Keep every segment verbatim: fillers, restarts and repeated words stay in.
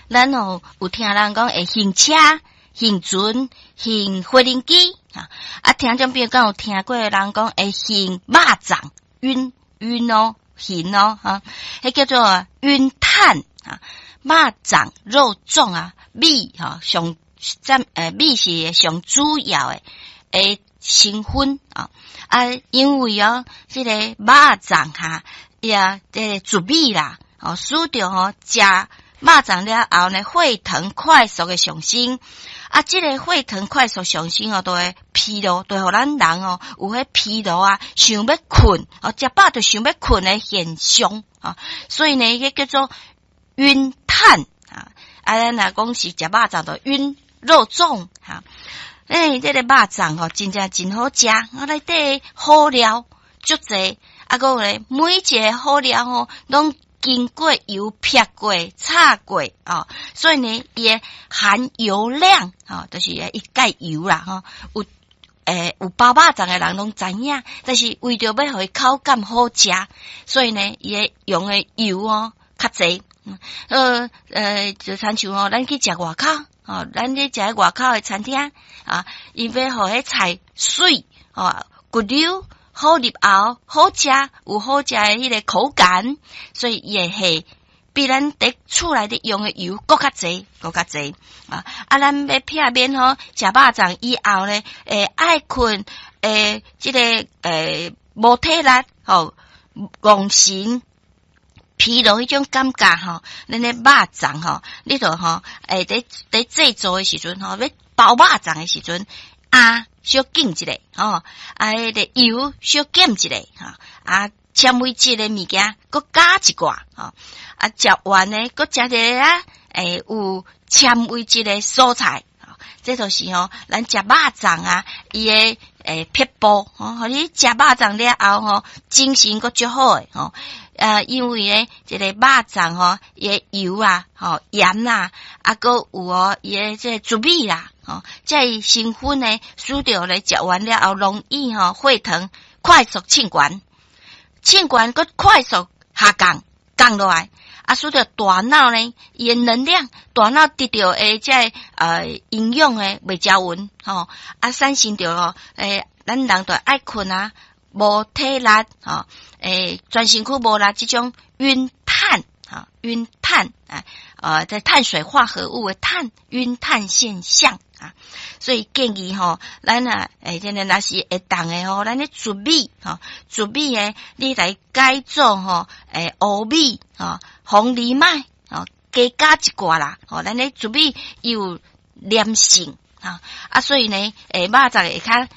咱哦有听人讲会行车、行船、行飞轮机啊，啊听众朋友敢有听过的人讲会行肉粽、晕晕哦、行哦哈，迄叫做晕碳啊，肉粽、肉粽啊，米哈上占诶米是上主要诶诶成分啊啊，因为哦，这个肉粽哈呀，这个煮米啦，哦，使着吼食肉粽了后呢，血糖快速的上升。啊，这个血糖快速上升哦，都会疲劳，都会互咱人哦有迄疲劳啊，想要困，哦，食饱就想要困的现象啊，所以呢，迄叫做晕碳啊。啊，咱若讲是食肉粽就晕肉粽哈。诶，这个肉粽吼，真正真好食，啊，内底好料足济，啊，个咧每一个好料吼，拢经过油撇过、炒过啊、哦，所以呢，伊诶含油量啊、哦，就是一介油啦哈、哦。有诶有包肉粽诶人拢知影，但是为着要互伊口感好食，所以呢，伊诶用诶油哦较济。呃呃，就亲像哦，咱去食外口哦，咱去食外口诶餐厅啊，伊要互迄菜水哦，骨溜。好入喉，好食，有好食的迄个口感，所以伊会下比咱伫厝内底用的油搁较济，搁较济啊！啊，咱要避免吼食肉粽以后咧，诶，爱困，诶，即、這個诶无体力，吼、哦，戆神、疲劳迄种感觉吼，咱咧肉粽吼，你著吼，诶，伫伫制作的时阵吼，要包肉粽的时阵啊。小紧一下哦，啊，迄个油小减一下哈，啊，纤维质的物件搁加一寡哈，啊，食完呢搁食一个啊，诶，有纤维质的蔬菜，这就是吼，咱食肉粽啊，伊诶诶撇步哦，互你食肉粽了后吼，精神搁足好诶吼，呃，因为咧，这个肉粽吼，伊诶油啊，吼盐啦，啊，搁有哦，伊诶这煮米啦。哦，这成分呢，使着咧食完了后，容易吼血糖快速升悬，升悬佮快速下降，降落来，啊，使着大脑呢，伊诶能量，大脑得到诶这呃营养诶袂较匀，吼，啊，产生着吼，诶，咱人着爱困啊，无体力，吼，诶，全身躯无力，这种晕碳，哈，晕碳啊，呃，在碳水化合物的碳晕碳现象。啊，所以建议吼，咱啊，诶，真正若是会当诶吼，咱咧煮米吼，煮米诶，你来改做吼，诶，乌米吼，红藜麦吼，加加一寡啦，吼，咱咧煮米有粘性啊，啊，所以呢，诶，肉粽会较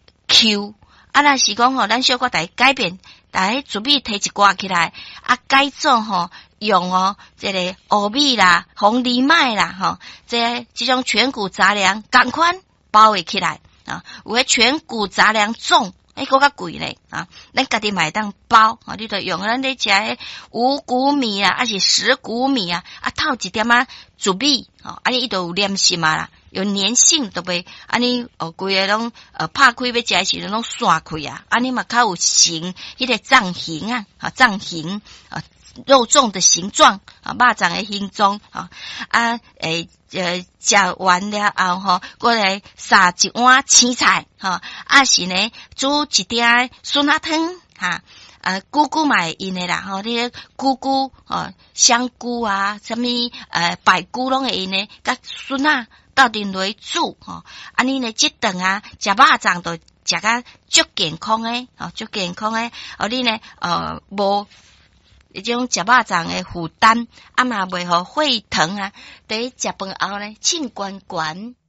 Q， 啊，若是讲吼，咱小可来改变，来煮米摕一寡起来，啊，改做吼。用哦，这个乌米啦、红藜麦啦，吼，这这种全谷杂粮，赶快包围起来啊！有迄全谷杂粮粽，迄个较贵咧啊！咱家己买当包啊，你着用咱咧食迄五谷米啊，还是十谷米啊，啊透一点啊煮米啊，安尼伊就有粘性嘛啦，有粘性都袂安尼哦，规个拢呃拍开要食诶时阵拢散开啊，安尼嘛较有形，迄个粽形啊，啊粽形啊。肉粽的形状啊，肉粽的形状啊，啊，诶，呃，食完了后吼，过来撒一碗青菜哈，啊是呢，煮一点酸辣汤哈，啊，菇菇嘛会用的啦，吼，你菇菇哦，香菇啊，什么呃白菇拢会用的，甲酸辣斗阵来煮吼，安尼呢，即顿啊，食肉粽就食甲足健康诶，哦，足健康诶，哦，你呢，呃，无。这种食肉粽的负担，啊嘛袂互血糖啊，伫食饭后呢，清悬悬。